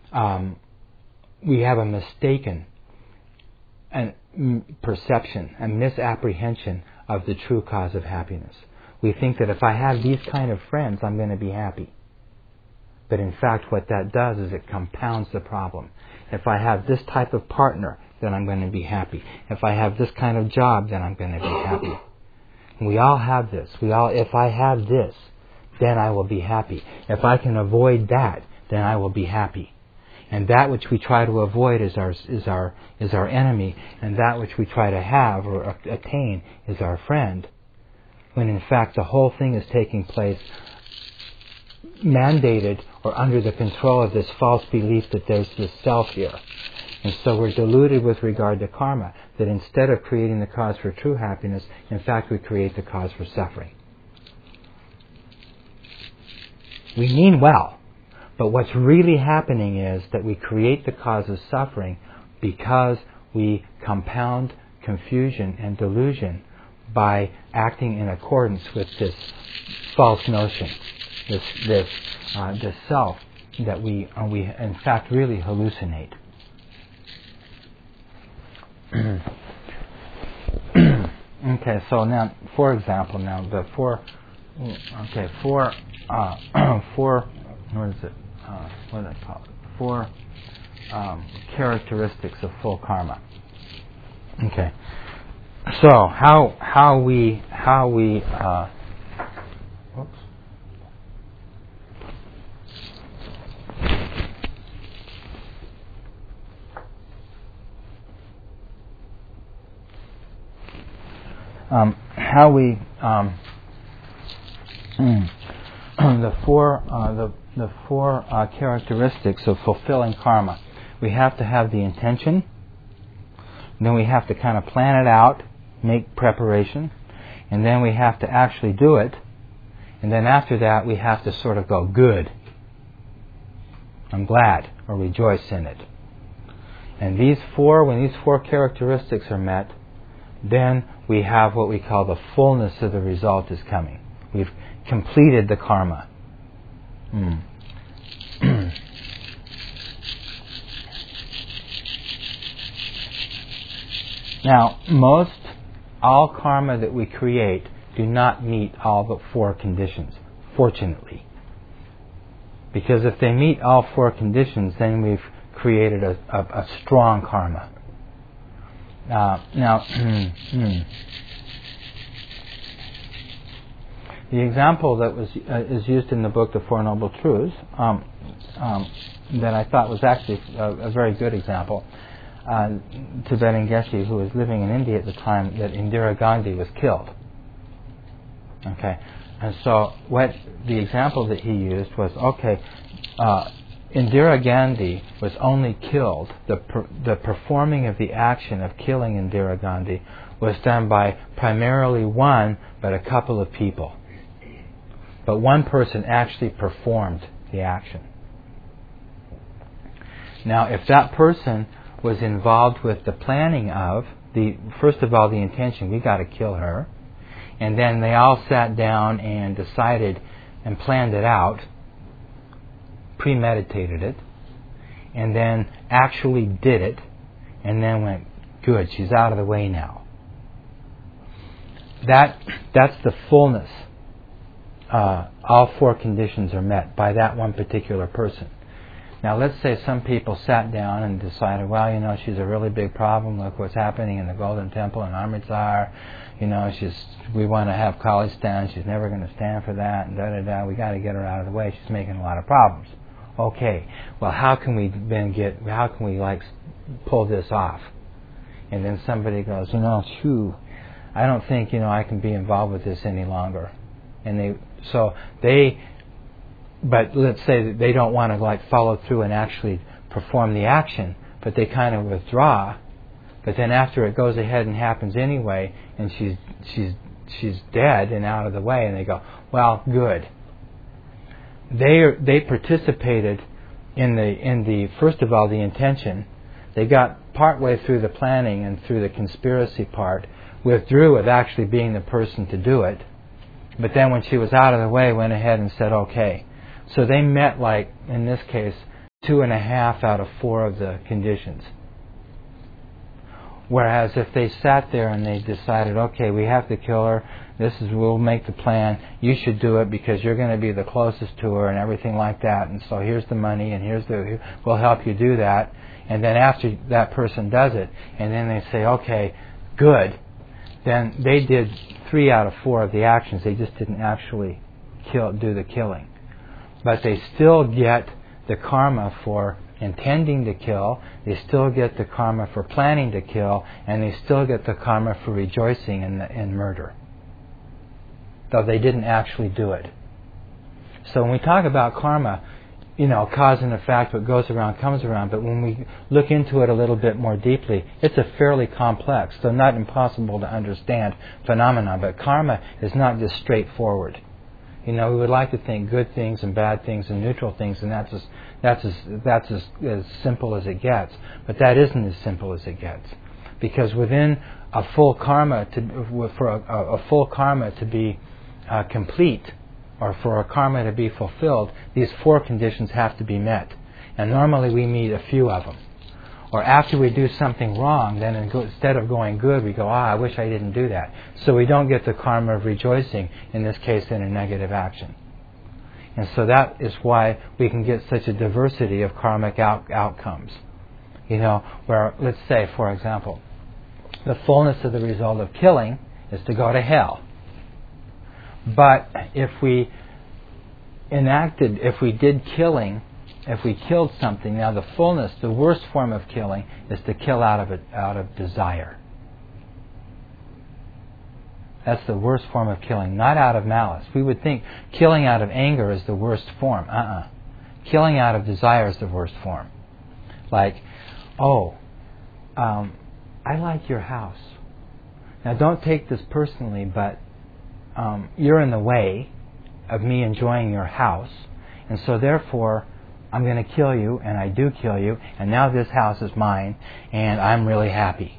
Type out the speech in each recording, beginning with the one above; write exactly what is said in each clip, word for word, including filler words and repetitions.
um, we have a mistaken an, m- perception, a misapprehension of the true cause of happiness. We think that if I have these kind of friends, I'm going to be happy. But in fact, what that does is it compounds the problem. If I have this type of partner, then I'm going to be happy. If I have this kind of job, then I'm going to be happy. We all have this. We all. If I have this, then I will be happy. If I can avoid that, then I will be happy. And that which we try to avoid is our is our is our enemy, and that which we try to have or attain is our friend. When in fact the whole thing is taking place mandated or under the control of this false belief that there's this self here. And so we're deluded with regard to karma, that instead of creating the cause for true happiness, in fact we create the cause for suffering. We mean well, but what's really happening is that we create the cause of suffering because we compound confusion and delusion by acting in accordance with this false notion, this this uh, this self that we uh, we in fact really hallucinate. Okay, so now, for example, now the four, okay, four, uh, four, what is it? Uh, what do I call it? Four um, characteristics of full karma. Okay, so how how we how we uh, whoops. Um, how we um, the four uh, the the four uh, characteristics of fulfilling karma. We have to have the intention. Then we have to kind of plan it out, make preparation, and then we have to actually do it. And then after that, we have to sort of go, good, I'm glad, or rejoice in it. And these four, when these four characteristics are met, then we have what we call the fullness of the result is coming. We've completed the karma. Mm. Now, most, all karma that we create do not meet all the four conditions, fortunately. Because if they meet all four conditions, then we've created a, a, a strong karma. Uh, now, the example that was uh, is used in the book, The Four Noble Truths, um, um, that I thought was actually a, a very good example. Uh, Tibetan Geshe, who was living in India at the time that Indira Gandhi was killed. Okay, and so what the example that he used was, okay, uh, Indira Gandhi was only killed, the per, the performing of the action of killing Indira Gandhi was done by primarily one, but a couple of people. But one person actually performed the action. Now, if that person was involved with the planning of, the first of all, the intention, we got to kill her, and then they all sat down and decided and planned it out, premeditated it, and then actually did it, and then went, good, she's out of the way now. That that's the fullness. Uh, all four conditions are met by that one particular person. Now, let's say some people sat down and decided, well, you know, she's a really big problem. Look what's happening in the Golden Temple in Amritsar. You know, she's. We want to have Kali stand. She's never going to stand for that. And da da da. We got to get her out of the way. She's making a lot of problems. Okay. Well, how can we then get? How can we like pull this off? And then somebody goes, you know, shoo, I don't think you know I can be involved with this any longer. And they so they. But let's say that they don't want to like follow through and actually perform the action, but they kind of withdraw. But then after it goes ahead and happens anyway, and she's she's she's dead and out of the way, and they go, well, good. They they participated in the in the first of all the intention. They got partway through the planning and through the conspiracy part, withdrew with actually being the person to do it. But then when she was out of the way, went ahead and said, okay. So they met, like, in this case, two and a half out of four of the conditions. Whereas if they sat there and they decided, okay, we have to kill her, this is, we'll make the plan, you should do it because you're going to be the closest to her and everything like that, and so here's the money and here's the, we'll help you do that. And then after that person does it, and then they say, okay, good, then they did three out of four of the actions. They just didn't actually kill, do the killing. But they still get the karma for intending to kill, they still get the karma for planning to kill, and they still get the karma for rejoicing in, the, in murder, though they didn't actually do it. So when we talk about karma, you know, cause and effect, what goes around comes around, but when we look into it a little bit more deeply, it's a fairly complex, though not impossible to understand phenomenon, but karma is not just straightforward. You know, we would like to think good things and bad things and neutral things, and that's as that's as that's as, as simple as it gets. But that isn't as simple as it gets, because within a full karma, to for a, a full karma to be uh, complete, or for a karma to be fulfilled, these four conditions have to be met. And normally we meet a few of them. Or after we do something wrong, then instead of going good, we go, ah, I wish I didn't do that. So we don't get the karma of rejoicing, in this case in a negative action. And so that is why we can get such a diversity of karmic out- outcomes. You know, where, let's say, for example, the fullness of the result of killing is to go to hell. But if we enacted, if we did killing, if we killed something, now the fullness, the worst form of killing is to kill out of it, out of desire. That's the worst form of killing, not out of malice. We would think killing out of anger is the worst form. Uh-uh. Killing out of desire is the worst form. Like, oh, um, I like your house. Now don't take this personally, but um, you're in the way of me enjoying your house, and so therefore I'm going to kill you, and I do kill you, and now this house is mine, and I'm really happy.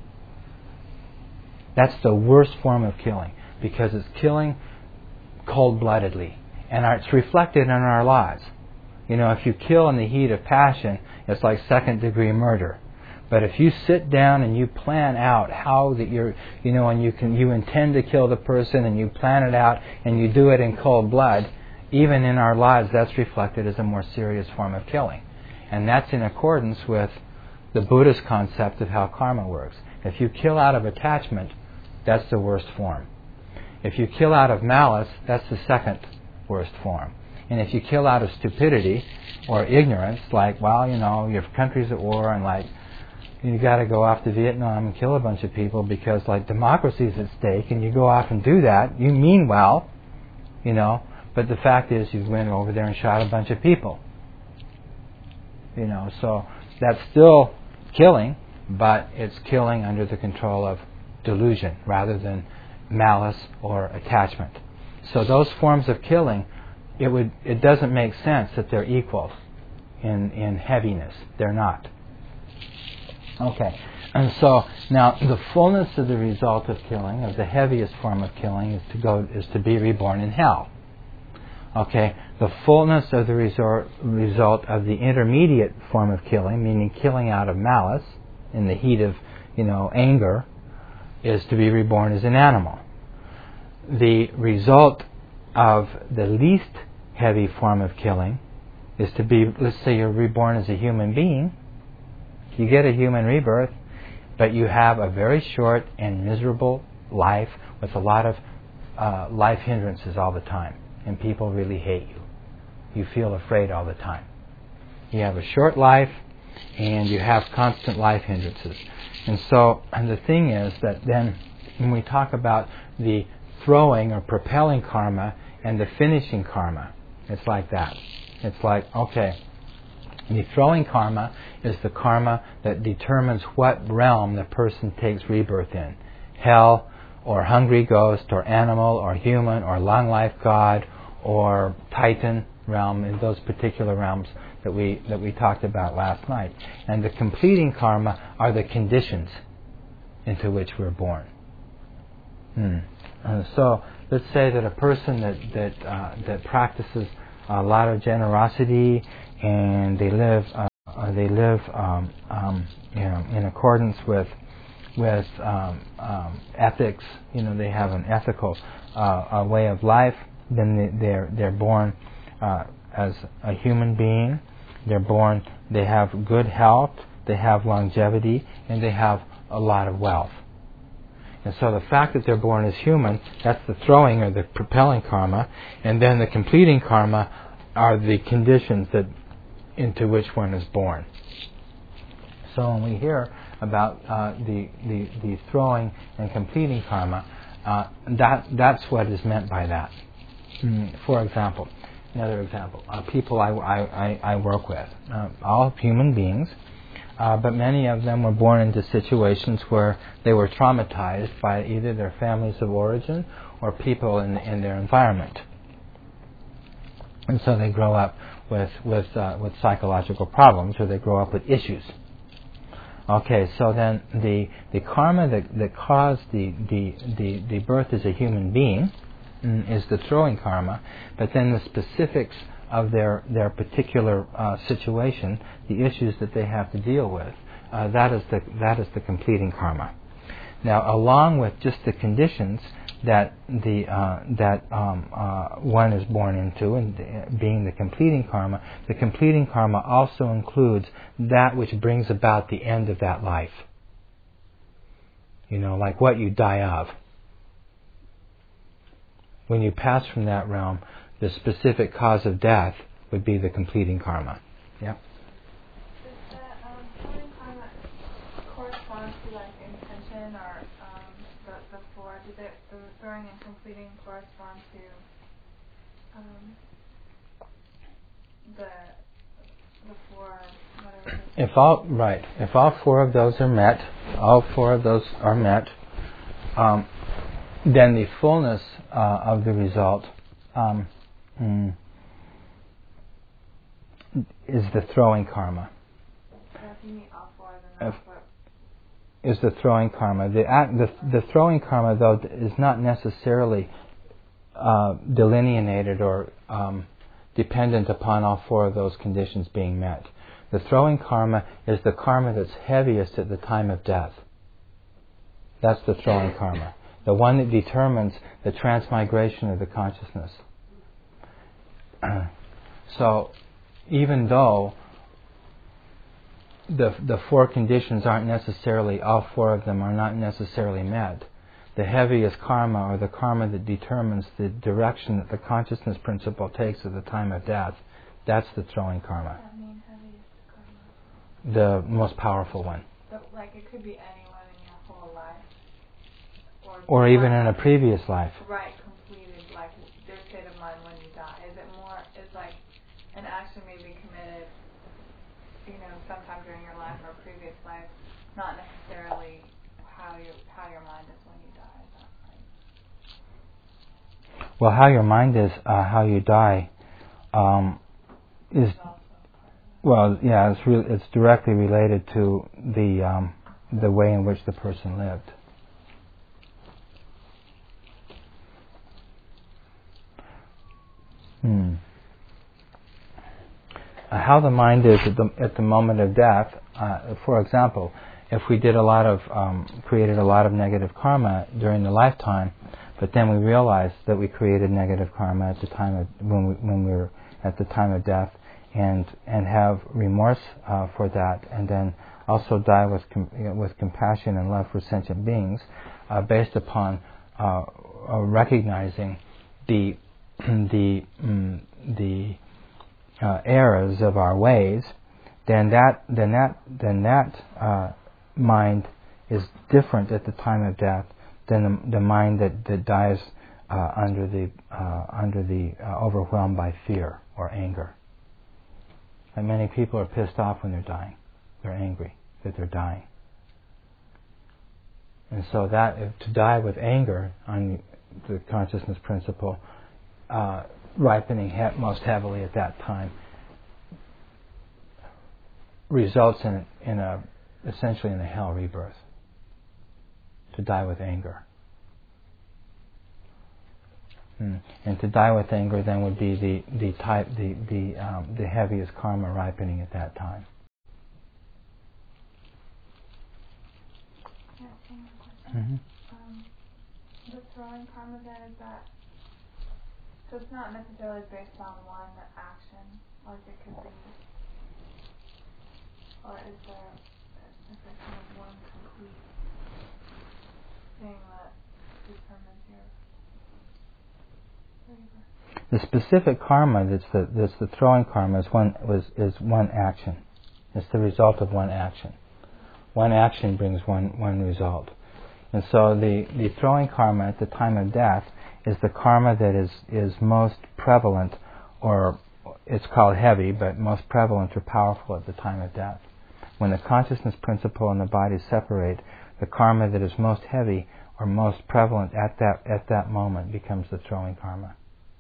That's the worst form of killing, because it's killing cold-bloodedly, and it's reflected in our lives. You know, if you kill in the heat of passion, it's like second-degree murder. But if you sit down and you plan out how that you're, you know, and you can, you intend to kill the person, and you plan it out, and you do it in cold blood, even in our lives, that's reflected as a more serious form of killing. And that's in accordance with the Buddhist concept of how karma works. If you kill out of attachment, that's the worst form. If you kill out of malice, that's the second worst form. And if you kill out of stupidity or ignorance, like, well, you know, your country's at war, and like, you got to go off to Vietnam and kill a bunch of people because, like, democracy's at stake, and you go off and do that, you mean well, you know, but the fact is you went over there and shot a bunch of people. You know, so that's still killing, but it's killing under the control of delusion rather than malice or attachment. So those forms of killing, it would it doesn't make sense that they're equal in, in heaviness. They're not. Okay. And so now the fullness of the result of killing, of the heaviest form of killing, is to go is to be reborn in hell. Okay, the fullness of the resort, result of the intermediate form of killing, meaning killing out of malice in the heat of, you know, anger, is to be reborn as an animal. The result of the least heavy form of killing is to be, let's say you're reborn as a human being. You get a human rebirth, but you have a very short and miserable life with a lot of uh, life hindrances all the time. And people really hate you. You feel afraid all the time. You have a short life, and you have constant life hindrances. And so, and the thing is that then, when we talk about the throwing or propelling karma and the finishing karma, it's like that. It's like, okay, the throwing karma is the karma that determines what realm the person takes rebirth in. Hell, or hungry ghost, or animal, or human, or long life god, or Titan realm, in those particular realms that we that we talked about last night. And the completing karma are the conditions into which we're born. Hmm. Uh, so let's say that a person that that uh, that practices a lot of generosity, and they live Uh, uh, they live um, um, you know, in accordance with with um, um, ethics. You know, they have an ethical uh, a way of life. Then they, they're they're born uh, as a human being. They're born. They have good health. They have longevity, and they have a lot of wealth. And so the fact that they're born as human, that's the throwing or the propelling karma, and then the completing karma are the conditions that into which one is born. So when we hear about uh, the, the the throwing and completing karma, uh, that that's what is meant by that. Mm, for example, another example, uh, people I, I, I work with, uh, all human beings, uh, but many of them were born into situations where they were traumatized by either their families of origin or people in, in their environment. And so they grow up with with uh, with psychological problems, or they grow up with issues. Okay, so then the the karma that, that caused the, the, the, the birth as a human being mm, is the throwing karma, but then the specifics of their their particular uh, situation, the issues that they have to deal with, uh, that is the that is the completing karma. Now, along with just the conditions that the uh, that um, uh, one is born into, and uh, being the completing karma, the completing karma also includes that which brings about the end of that life. You know, like what you die of. When you pass from that realm, the specific cause of death would be the completing karma. Yeah. Does the um, throwing karma correspond to like intention, or um, the the four? Does it the throwing and completing correspond to um, the the four? Whatever. If all right, if all four of those are met, all four of those are met, um, then the fullness uh, of the result um, mm, is the throwing karma. If you meet all four, then that's what. Is the throwing karma. The, act, the the throwing karma, though, is not necessarily uh, delineated or um, dependent upon all four of those conditions being met. The throwing karma is the karma that's heaviest at the time of death. That's the throwing karma. The one that determines the transmigration of the consciousness. So, even though the the four conditions aren't necessarily, all four of them are not necessarily met, the heaviest karma, or the karma that determines the direction that the consciousness principle takes at the time of death, that's the throwing karma. What does that mean, heaviest karma? The most powerful one. But like it could be anyone in your whole life. Or, or even in a previous life. Right, completed, like their state of mind when you die. Is it more, is like an action may be committed, you know, sometime during your life or a previous life, not necessarily how you how your mind is when you die. Is that right? Well, how your mind is, uh, how you die, um, is well, yeah, it's re- it's directly related to the um, the way in which the person lived. Hmm. Uh, how the mind is at the at the moment of death. Uh, for example, if we did a lot of um, created a lot of negative karma during the lifetime, but then we realized that we created negative karma at the time of when we when we were at the time of death, and and have remorse uh, for that, and then also die with com- with compassion and love for sentient beings, uh, based upon uh, uh, recognizing the the mm, the uh, errors of our ways, then that then that then that uh, mind is different at the time of death than the, the mind that, that dies uh, under the uh, under the uh, overwhelmed by fear or anger. And many people are pissed off when they're dying; they're angry that they're dying. And so that if, to die with anger on the consciousness principle, uh, ripening he- most heavily at that time, results in in a essentially in a hell rebirth. To die with anger, hmm. and to die with anger then would be the the type the the um, the heaviest karma ripening at that time. one more question. Mm-hmm. Um, the throwing karma then, is that, so it's not necessarily based on one action, like it could be, or is there, is there kind of one complete thing that determines your favor? The specific karma that's the that's the throwing karma is one was is one action. It's the result of one action. One action brings one one result. And so the, the throwing karma at the time of death is the karma that is, is most prevalent, or it's called heavy, but most prevalent or powerful at the time of death. When the consciousness principle and the body separate, the karma that is most heavy or most prevalent at that at that moment becomes the throwing karma.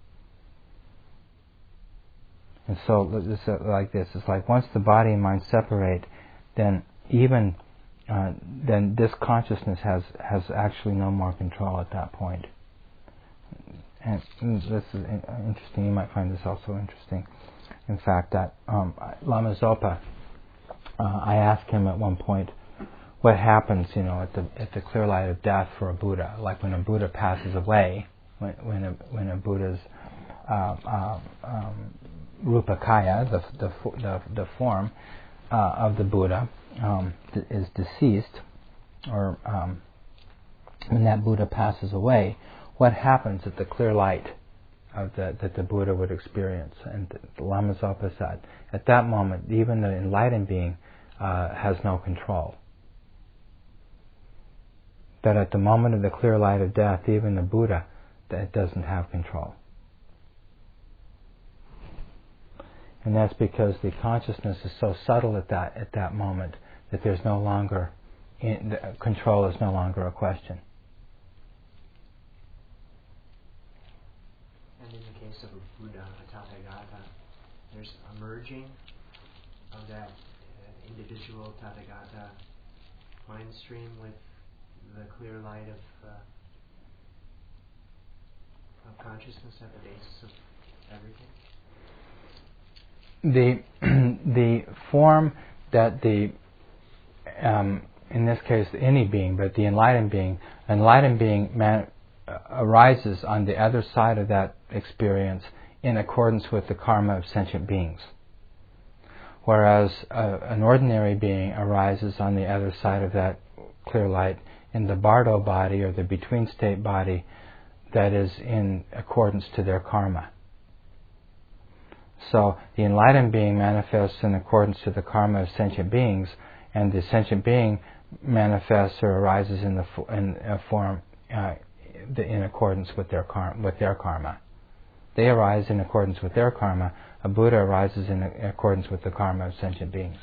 And so it's like this. It's like once the body and mind separate, then even uh, then this consciousness has has actually no more control at that point. And this is interesting. You might find this also interesting. In fact, that um, Lama Zopa, uh, I asked him at one point, what happens, you know, at the at the clear light of death for a Buddha? Like when a Buddha passes away, when when a when a Buddha's uh, uh, um, Rupakaya, the the the, the form uh, of the Buddha, um, d- is deceased, or um, when that Buddha passes away, what happens at the clear light of the, that the Buddha would experience? And the Lama Zopa said, at that moment, even the enlightened being uh, has no control. That at the moment of the clear light of death, even the Buddha that doesn't have control. And that's because the consciousness is so subtle at that at that moment that there's no longer in, the control is no longer a question. And in the case of a Buddha, a Tathagata, there's a merging of that uh, individual Tathagata mind stream with the clear light of uh, of consciousness at the basis of everything. The the form that the um, in this case any being, but the enlightened being, enlightened being man, uh, arises on the other side of that experience in accordance with the karma of sentient beings, whereas uh, an ordinary being arises on the other side of that clear light in the bardo body or the between state body that is in accordance to their karma. So the enlightened being manifests in accordance to the karma of sentient beings, and the sentient being manifests or arises in the in a form uh, in accordance with their karma. With their karma, they arise in accordance with their karma. A Buddha arises in accordance with the karma of sentient beings.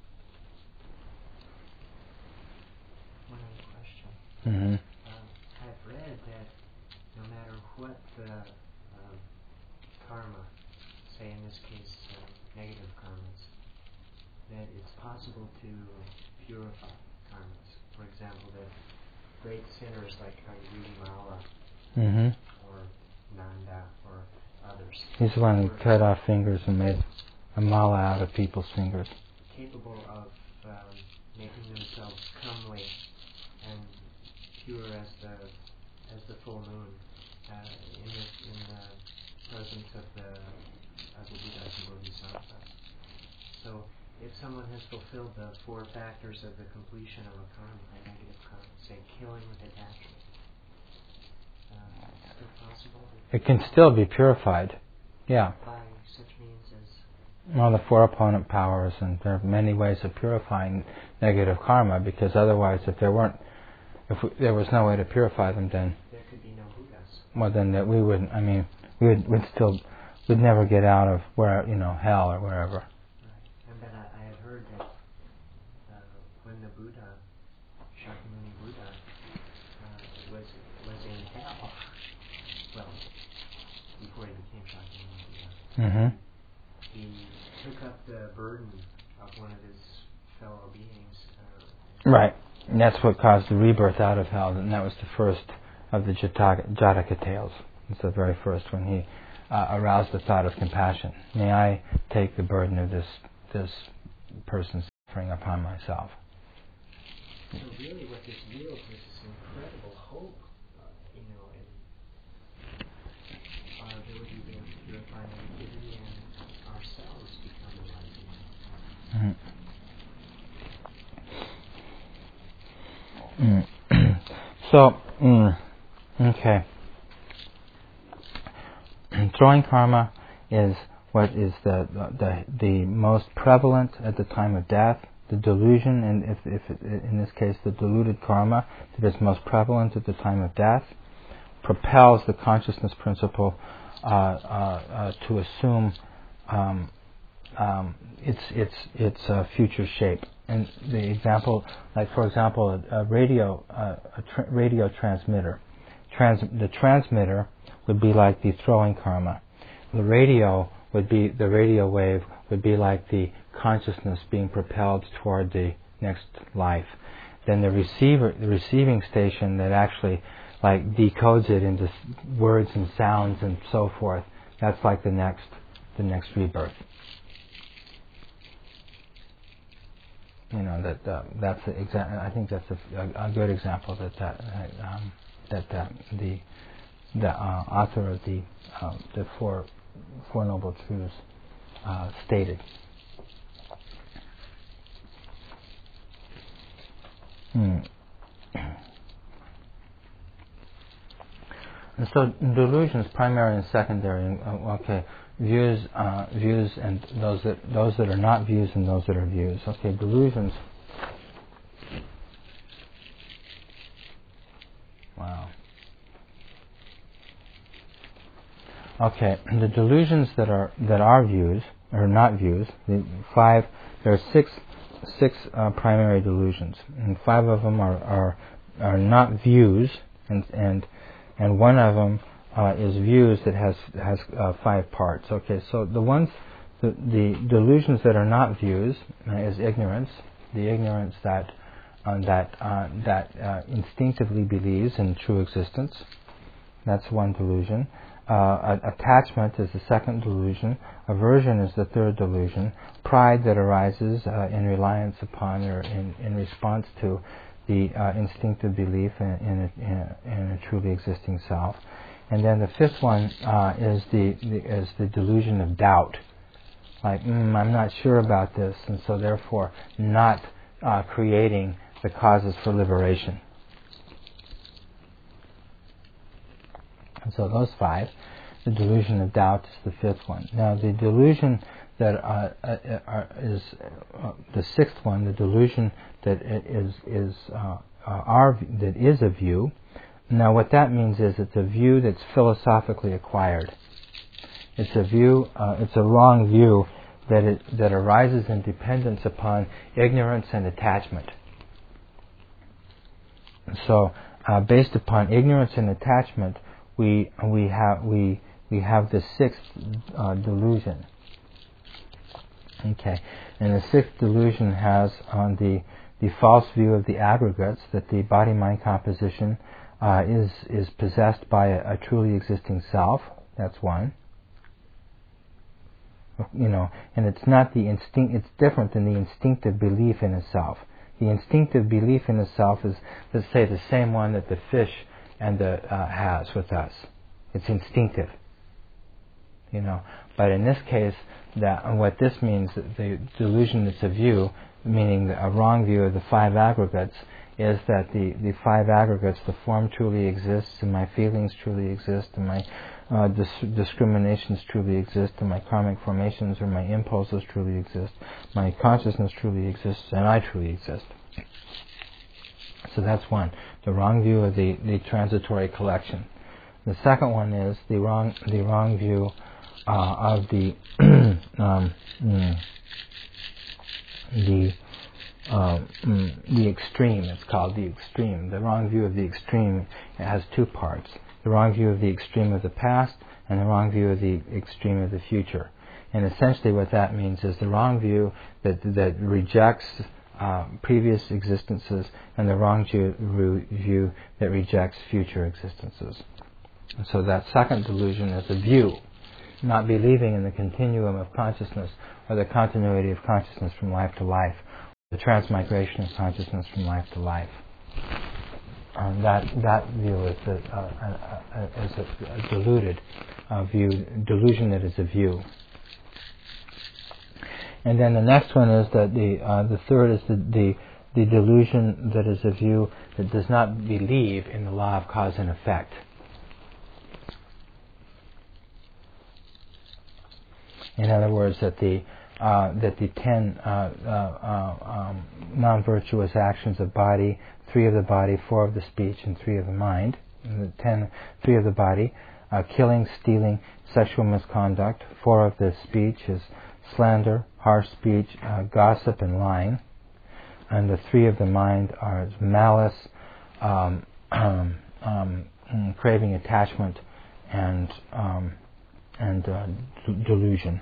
One other question. Mm-hmm. Um, I've read that no matter what the um, karma, say in this case uh, negative karmas, that it's possible to purify karmas. For example, that great sinners like Angulimala Mm-hmm. or Nanda or others. He's the one who cut off fingers and made a mala out of people's fingers. Capable of um, making themselves comely and pure as the as the full moon uh, in the in the presence of the of the Buddhas and Bodhisattvas. So, if someone has fulfilled the four factors of the completion of a karma, a negative karma, say killing with attachment, uh, is it possible? It can still be purified. Yeah. By such means as Well, the four opponent powers, and there are many ways of purifying negative karma, because otherwise, if there weren't, if we, there was no way to purify them, then there could be no Buddhas. well, then that we wouldn't. I mean, we would we'd still we'd never get out of where you know hell or wherever. Right. And then I, I had heard that uh, when the Buddha, Shakyamuni Buddha, uh, was was in hell, well, before he became Shakyamuni Buddha, Mm-hmm. he took up the burden of one of his fellow beings. Uh, Right. And that's what caused the rebirth out of hell, and that was the first of the Jataka, Jataka tales. It's the very first when he uh, aroused the thought of compassion. May I take the burden of this this person's suffering upon myself? So really what this yields is this incredible hope, uh, you know, in our ability to purify negativity and ourselves become enlightened. Mm. So, mm, okay. Throwing karma is what is the, the the most prevalent at the time of death. The delusion, and if, if it, in this case the deluded karma that is most prevalent at the time of death, propels the consciousness principle uh, uh, uh, to assume um, um, its its its uh, future shape. And the example, like for example, a, a radio uh, a tra- radio transmitter. Trans- the transmitter would be like the throwing karma. The radio would be the radio wave would be like the consciousness being propelled toward the next life. Then the receiver, the receiving station that actually like decodes it into words and sounds and so forth. That's like the next the next rebirth. You know that uh, that's the exa- I think that's a, a, a good example that that uh, um, that uh, the the uh, author of the uh, the four four noble truths uh, stated. Hmm. And so delusions, primary and secondary. Uh, okay, views, uh, views, and those that those that are not views and those that are views. Okay, delusions. Wow. Okay, the delusions that are that are views or not views. The five. There are six six uh, primary delusions, and five of them are are, are not views, and and and one of them uh, is views that has has uh, five parts. Okay, so the ones the, the delusions that are not views uh, is ignorance, the ignorance that uh, that uh, that uh, instinctively believes in true existence. That's one delusion. Uh, attachment is the second delusion. Aversion is the third delusion. Pride that arises uh, in reliance upon or in, in response to the uh, instinctive belief in, in, a, in, a, in a truly existing self. And then the fifth one uh, is the, the is the delusion of doubt. Like, mm, I'm not sure about this, and so therefore not uh, creating the causes for liberation. And so those five, the delusion of doubt is the fifth one. Now the delusion that uh, uh, uh, is uh, the sixth one, the delusion that is is uh, uh, our that is a view. Now what that means is it's a view that's philosophically acquired. It's a view, uh, it's a wrong view that it, that arises in dependence upon ignorance and attachment. So uh, based upon ignorance and attachment, we we have we we have the sixth uh, delusion. Okay, and the sixth delusion has on the the false view of the aggregates that the body-mind composition uh, is is possessed by a, a truly existing self. That's one. You know, and it's not the instinct. It's different than the instinctive belief in a self. The instinctive belief in a self is, let's say, the same one that the fish and the uh, has with us. It's instinctive, you know. But in this case, that what this means, the delusion that's a view, meaning a wrong view of the five aggregates, is that the, the five aggregates, the form truly exists, and my feelings truly exist, and my uh, dis- discriminations truly exist, and my karmic formations or my impulses truly exist, my consciousness truly exists, and I truly exist. So that's one, the wrong view of the, the transitory collection. The second one is the wrong the wrong view uh, of the um, mm, the um, mm, the extreme. It's called the extreme. The wrong view of the extreme has two parts: the wrong view of the extreme of the past and the wrong view of the extreme of the future. And essentially, what that means is the wrong view that that rejects Uh, previous existences, and the wrong view, view that rejects future existences. And so that second delusion is a view, not believing in the continuum of consciousness or the continuity of consciousness from life to life, the transmigration of consciousness from life to life. Um, that that view is a, a, a, a, is a, a deluded uh, view, delusion that is a view. And then the next one is that the uh, the third is the, the the delusion that is a view that does not believe in the law of cause and effect. In other words, that the uh, that the ten uh, uh, uh, um, non-virtuous actions of body, three of the body, four of the speech, and three of the mind, and the ten, three of the body, uh, killing, stealing, sexual misconduct. Four of the speech is slander, harsh speech, uh, gossip, and lying. And the three of the mind are malice, um, um, um, craving, attachment, and um, and uh, d- delusion,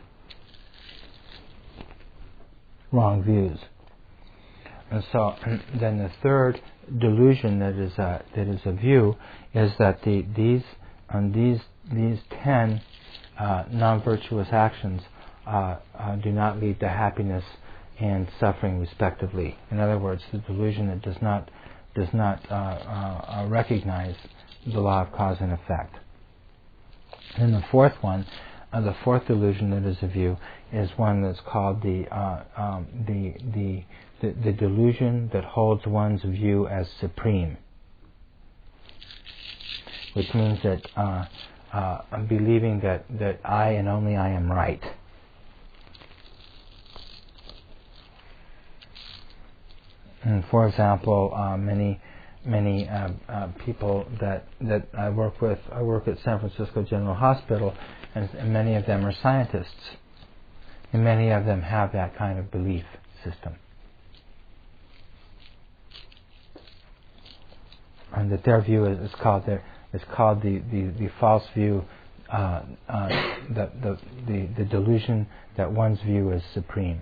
wrong views. And so, then the third delusion that is a, that is a view is that the these and these these ten uh, non-virtuous actions uh, uh, do not lead to happiness and suffering, respectively. In other words, the delusion that does not does not uh, uh, recognize the law of cause and effect. And the fourth one, uh, the fourth delusion that is a view, is one that's called the uh, um, the, the the the delusion that holds one's view as supreme, which means that uh, uh, I'm believing that that I and only I am right. And for example, uh, many many uh, uh, people that that I work with, I work at San Francisco General Hospital, and, and many of them are scientists, and many of them have that kind of belief system, and that their view is, is called their is called the, the, the false view, uh, uh, the, the the the delusion that one's view is supreme.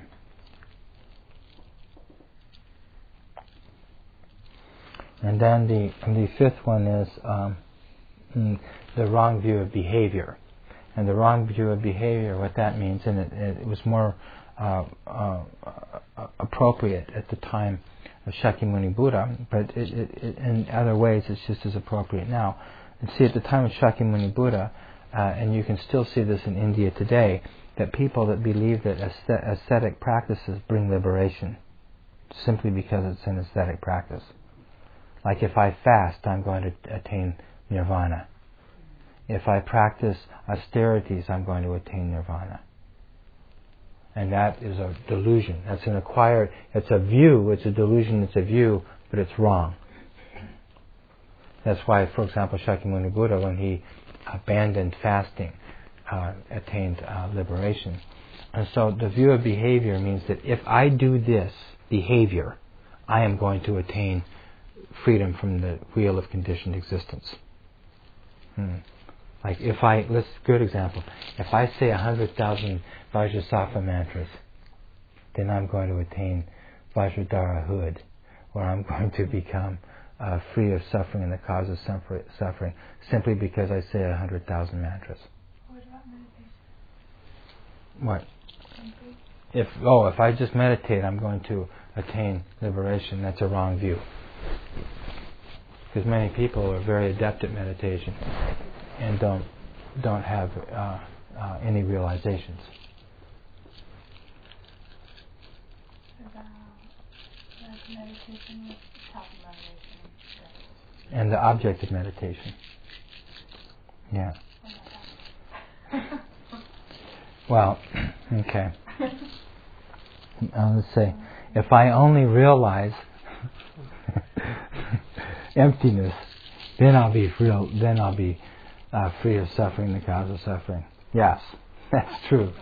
And then the the fifth one is um, the wrong view of behavior. And the wrong view of behavior, what that means, and it, it was more uh, uh, appropriate at the time of Shakyamuni Buddha, but it, it, it, in other ways it's just as appropriate now. And see, at the time of Shakyamuni Buddha, uh, and you can still see this in India today, that people that believe that ascetic practices bring liberation, simply because it's an ascetic practice. Like if I fast, I'm going to attain nirvana. If I practice austerities, I'm going to attain nirvana. And that is a delusion. That's an acquired, it's a view, it's a delusion, it's a view, but it's wrong. That's why, for example, Shakyamuni Buddha, when he abandoned fasting, uh, attained uh, liberation. And so the view of behavior means that if I do this behavior, I am going to attain freedom from the wheel of conditioned existence. Hmm. Like if I, let's, good example, if I say a hundred thousand Vajrasattva mantras, then I'm going to attain Vajradhara-hood, or I'm going to become uh, free of suffering and the cause of suffer- suffering, simply because I say a hundred thousand mantras. What about meditation? What? If, oh, if I just meditate, I'm going to attain liberation. That's a wrong view. Because many people are very adept at meditation and don't don't have uh, uh, any realizations. About like meditation, top meditation. And the object of meditation. Yeah. Well, okay. Uh, let's say, if I only realize emptiness, then I'll be real. Then I'll be uh, free of suffering, the cause of suffering. Yes, that's true.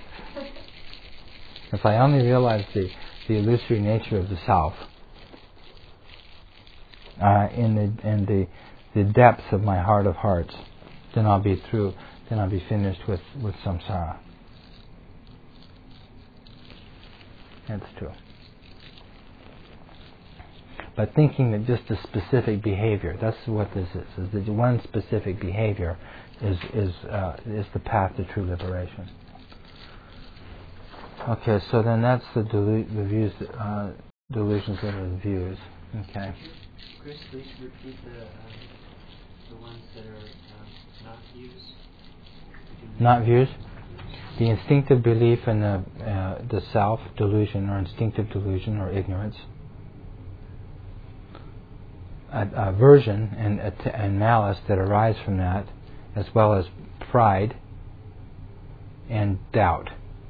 If I only realize the, the illusory nature of the self, uh, in the in the the depths of my heart of hearts, then I'll be through. Then I'll be finished with with samsara. That's true. But thinking that just a specific behavior, that's what this is, is that one specific behavior is is uh, is the path to true liberation. Okay, so then that's the, delu- the views that, uh, delusions that are views. Okay. Chris, please repeat the uh, the ones that are um, not views. Not views. The instinctive belief in the uh, the self, delusion, or instinctive delusion, or ignorance. A- aversion and, and malice that arise from that, as well as pride and doubt.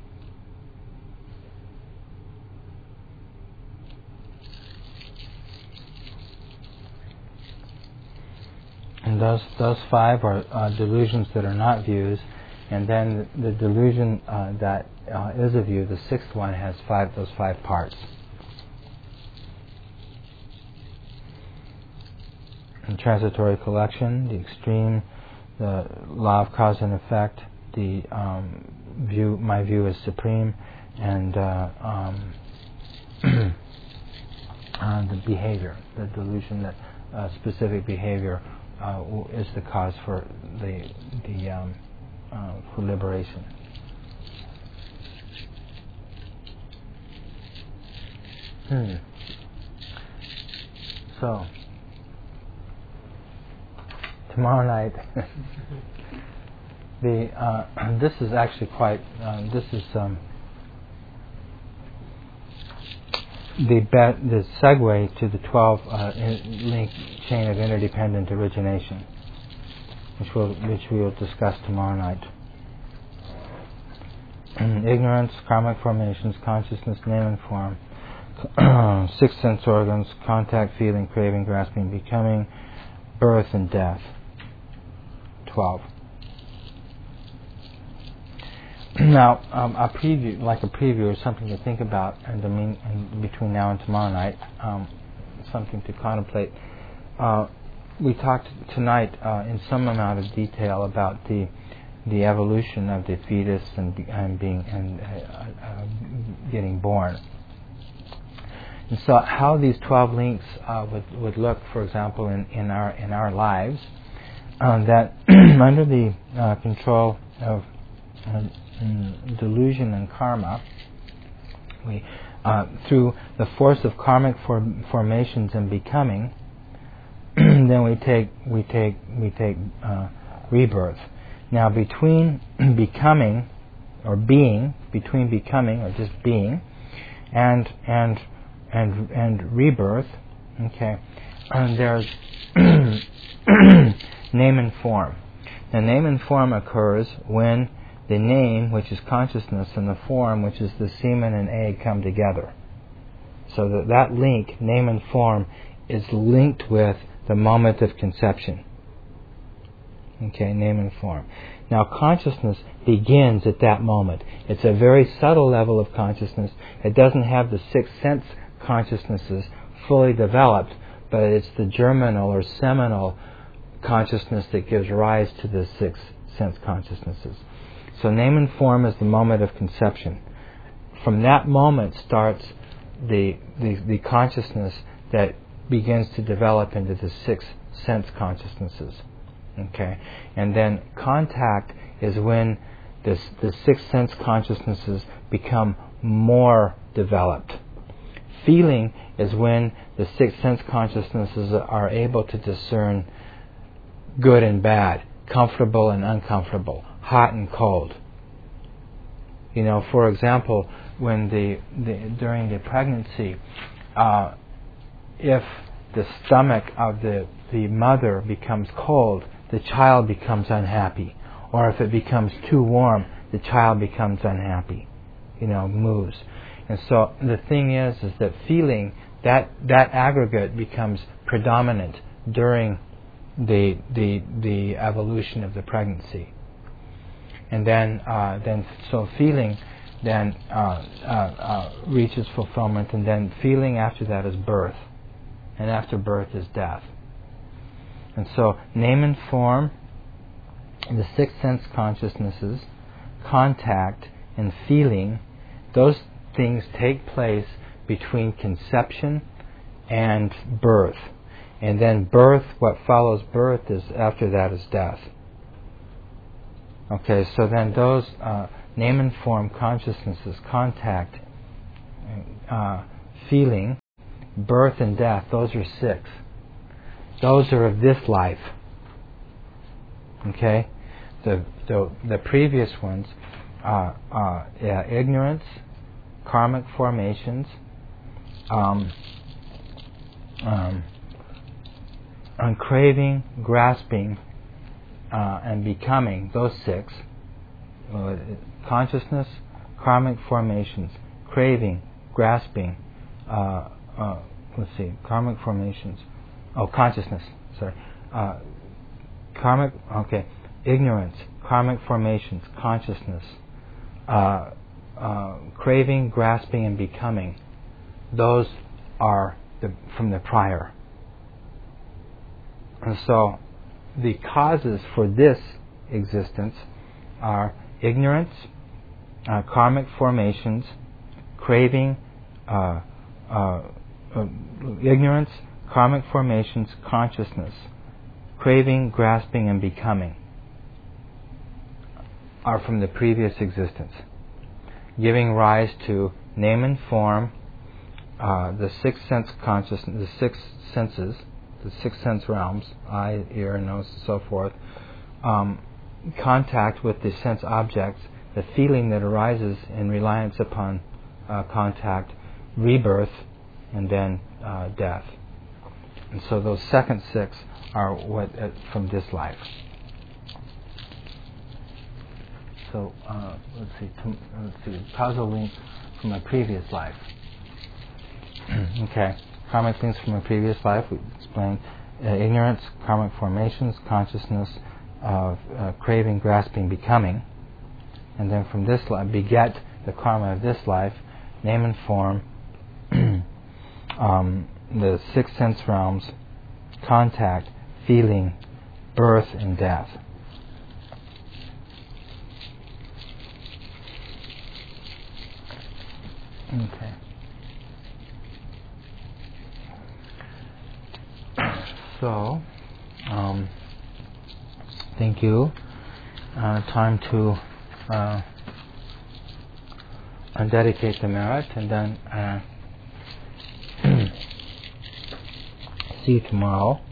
And those those five are uh, delusions that are not views, and then the, the delusion uh, that uh, is a view, the sixth one, has five those five parts. And transitory collection, the extreme, the law of cause and effect, the um, view, my view is supreme, and uh, um, uh, the behavior, the delusion that uh, specific behavior uh, w- is the cause for the the um, uh, for liberation. Hmm. So. Tomorrow night, the uh, this is actually quite. Um, this is um, the be- the segue to the twelve uh, in- link chain of interdependent origination, which we'll which we will discuss tomorrow night. Ignorance, karmic formations, consciousness, name and form, six sense organs, contact, feeling, craving, grasping, becoming, birth and death. twelve. Now, um, a preview, like a preview, is something to think about, and I mean, in between now and tomorrow night, um, something to contemplate. Uh, we talked tonight uh, in some amount of detail about the the evolution of the fetus and, and being and uh, uh, getting born. And so, how these twelve links uh, would would look, for example, in, in our in our lives. Um, that under the uh, control of uh, delusion and karma, we, uh, through the force of karmic form- formations and becoming, then we take we take we take uh, rebirth. Now, between becoming or being, between becoming or just being, and and and and rebirth, okay, and there's name and form. Now, name and form occurs when the name, which is consciousness, and the form, which is the semen and egg, come together. So that that link, name and form, is linked with the moment of conception. Okay, name and form. Now, consciousness begins at that moment. It's a very subtle level of consciousness. It doesn't have the six sense consciousnesses fully developed, but it's the germinal or seminal consciousness that gives rise to the six sense consciousnesses. So name and form is the moment of conception. From that moment starts the, the, the consciousness that begins to develop into the six sense consciousnesses. Okay? And then contact is when this, the six sense consciousnesses become more developed. Feeling is when the six sense consciousnesses are able to discern good and bad, comfortable and uncomfortable, hot and cold. You know, for example, when the, the during the pregnancy, uh, if the stomach of the, the mother becomes cold, the child becomes unhappy. Or if it becomes too warm, the child becomes unhappy. You know, moves. And so the thing is, is that feeling, that, that aggregate becomes predominant during the the the evolution of the pregnancy, and then uh, then so feeling then uh, uh, uh, reaches fulfillment, and then feeling after that is birth, and after birth is death. And so name and form, the six sense consciousnesses, contact and feeling, those things take place between conception and birth. And then birth, what follows birth is, after that is death. Okay, so then those uh, name and form consciousnesses, contact, uh, feeling, birth and death, those are six. Those are of this life. Okay? The the, the previous ones are uh, yeah, ignorance, karmic formations, um, um, on craving, grasping, uh, and becoming, those six. Uh, consciousness, karmic formations, craving, grasping, uh, uh, let's see, karmic formations, oh, consciousness, sorry, uh, karmic, okay, ignorance, karmic formations, consciousness, uh, uh, craving, grasping, and becoming, those are the, from the prior. And so the causes for this existence are ignorance, uh, karmic formations, craving, uh, uh, uh, ignorance, karmic formations, consciousness, craving, grasping, and becoming are from the previous existence, giving rise to name and form, uh, the six sense consciousness, the six senses, the six sense realms, eye, ear, nose, and so forth, um, contact with the sense objects, the feeling that arises in reliance upon uh, contact, rebirth, and then uh, death. And so those second six are what uh, from this life. So uh, let's see, t- let's see, causal link from a previous life. Okay, karmic links from a previous life. We explained uh, ignorance, karmic formations, consciousness, of uh, craving, grasping, becoming, and then from this life beget the karma of this life, name and form, um, the six sense realms, contact, feeling, birth, and death. Okay. So, um, thank you. Uh, time to uh, dedicate the merit, and then uh, see you tomorrow.